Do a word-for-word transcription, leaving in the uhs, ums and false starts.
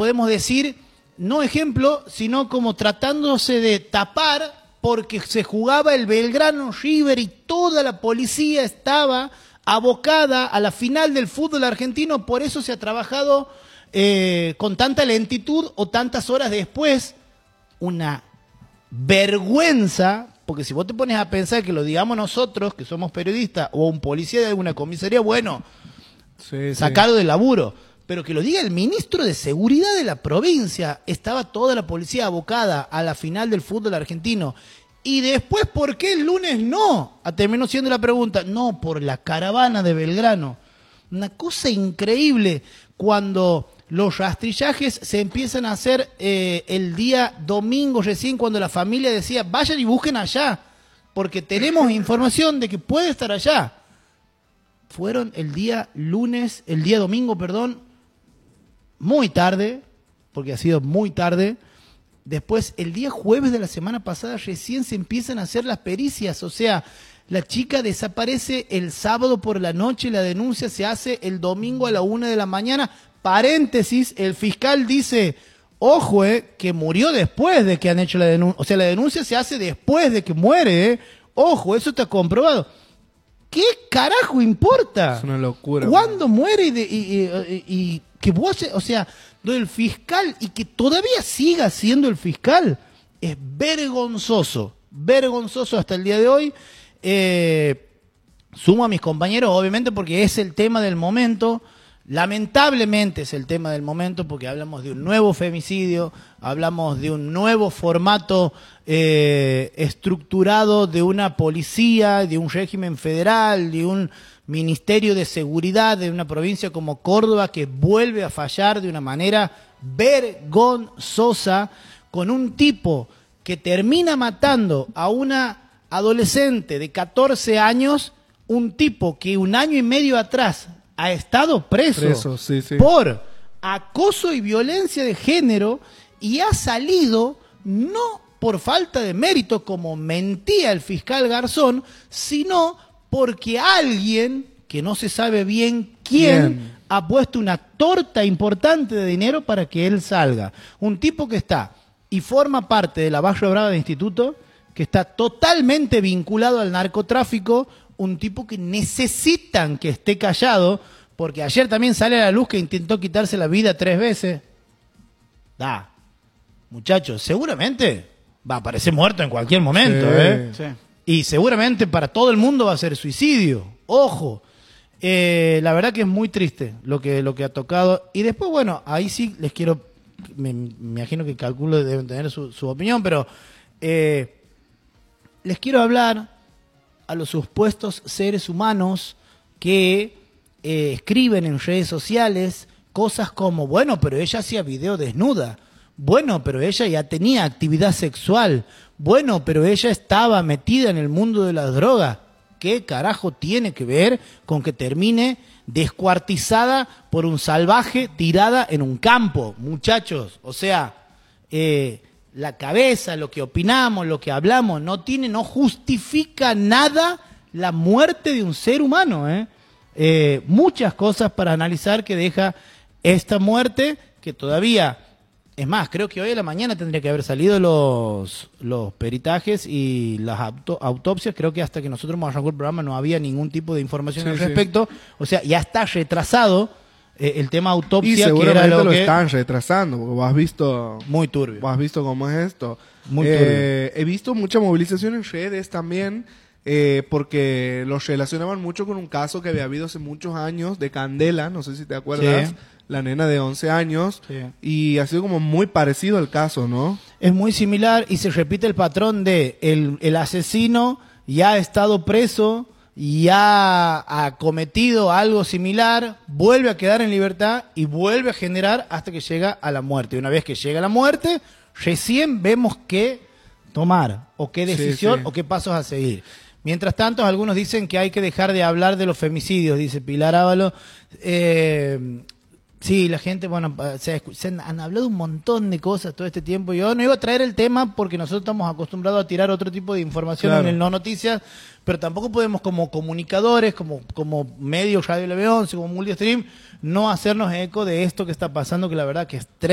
podemos decir, no ejemplo, sino como tratándose de tapar porque se jugaba el Belgrano River y toda la policía estaba abocada a la final del fútbol argentino, por eso se ha trabajado eh, con tanta lentitud o tantas horas después. Una vergüenza, porque si vos te pones a pensar que lo digamos nosotros, que somos periodistas, o un policía de alguna comisaría, bueno, sí, sacarlo sí. del laburo, pero que lo diga el ministro de Seguridad de la provincia, estaba toda la policía abocada a la final del fútbol argentino. Y después, ¿por qué el lunes no? Terminó siendo la pregunta. No, por la caravana de Belgrano. Una cosa increíble cuando los rastrillajes se empiezan a hacer eh, el día domingo recién, cuando la familia decía, vayan y busquen allá, porque tenemos información de que puede estar allá. Fueron el día lunes, el día domingo, perdón, muy tarde, porque ha sido muy tarde. Después, el día jueves de la semana pasada, recién se empiezan a hacer las pericias. O sea, la chica desaparece el sábado por la noche, la denuncia se hace el domingo a la una de la mañana. Paréntesis, el fiscal dice, ojo, eh, que murió después de que han hecho la denuncia. O sea, la denuncia se hace después de que muere, eh. Ojo, eso está comprobado. ¿Qué carajo importa? Es una locura. ¿Cuándo muere y, de, y, y, y, y que vos, o sea, del fiscal y que todavía siga siendo el fiscal? Es vergonzoso, vergonzoso hasta el día de hoy. Eh, sumo a mis compañeros, obviamente, porque es el tema del momento. Lamentablemente es el tema del momento porque hablamos de un nuevo femicidio, hablamos de un nuevo formato eh, estructurado de una policía, de un régimen federal, de un ministerio de seguridad de una provincia como Córdoba que vuelve a fallar de una manera vergonzosa, con un tipo que termina matando a una adolescente de catorce años, un tipo que un año y medio atrás ha estado preso, preso sí, sí. por acoso y violencia de género y ha salido no por falta de mérito, como mentía el fiscal Garzón, sino porque alguien, que no se sabe bien quién, ¿Quién? ha puesto una torta importante de dinero para que él salga. Un tipo que está y forma parte de la Barrio Brava de Instituto, que está totalmente vinculado al narcotráfico, un tipo que necesitan que esté callado, porque ayer también sale a la luz que intentó quitarse la vida tres veces. Da, muchachos, seguramente va a aparecer muerto en cualquier momento, sí. ¿eh? Sí. Y seguramente para todo el mundo va a ser suicidio. Ojo, eh, la verdad que es muy triste lo que, lo que ha tocado. Y después, bueno, ahí sí les quiero, me, me imagino que calculo que deben tener su, su opinión, pero eh, les quiero hablar a los supuestos seres humanos que eh, escriben en redes sociales cosas como, bueno, pero ella hacía video desnuda, bueno, pero ella ya tenía actividad sexual, bueno, pero ella estaba metida en el mundo de las drogas. ¿Qué carajo tiene que ver con que termine descuartizada por un salvaje tirada en un campo, muchachos? O sea, eh, la cabeza, lo que opinamos, lo que hablamos, no tiene, no justifica nada la muerte de un ser humano, ¿eh? Eh, muchas cosas para analizar que deja esta muerte, que todavía, es más, creo que hoy a la mañana tendría que haber salido los, los peritajes y las auto, autopsias. Creo que hasta que nosotros hemos arrancado el programa no había ningún tipo de información sí, al sí. respecto. O sea, ya está retrasado eh, el tema autopsia. Y seguramente que era lo, lo que... están retrasando, porque vos has visto... Muy turbio. Vos has visto cómo es esto. Muy eh, he visto mucha movilización en redes también, eh, porque los relacionaban mucho con un caso que había habido hace muchos años de Candela, no sé si te acuerdas, sí. La nena de once años, sí. Y ha sido como muy parecido al caso, ¿no? Es muy similar y se repite el patrón de el, el asesino ya ha estado preso, ya ha cometido algo similar, vuelve a quedar en libertad y vuelve a generar hasta que llega a la muerte. Y una vez que llega a la muerte, recién vemos qué tomar, o qué decisión, sí, sí. o qué pasos a seguir. Mientras tanto, algunos dicen que hay que dejar de hablar de los femicidios, dice Pilar Ávalo. Eh, sí, la gente, bueno, se, se han, han hablado un montón de cosas todo este tiempo. Yo no iba a traer el tema porque nosotros estamos acostumbrados a tirar otro tipo de información claro. en el No Noticias, pero tampoco podemos como comunicadores, como, como medios Radio L B once, como Multistream, no hacernos eco de esto que está pasando, que la verdad que es